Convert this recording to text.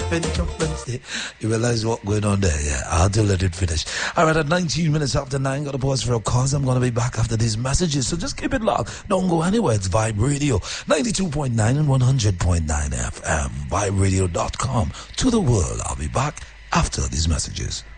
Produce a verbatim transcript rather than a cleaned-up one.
when it comes Wednesday, you realize what's going on there. Yeah, I had to let it finish. All right, at nineteen minutes after nine, got to pause for a cause. I'm going to be back after these messages, so just keep it locked. Don't go anywhere. It's Vibe Radio, ninety-two point nine and one hundred point nine F M. vibe radio dot com to the world. I'll be back after these messages.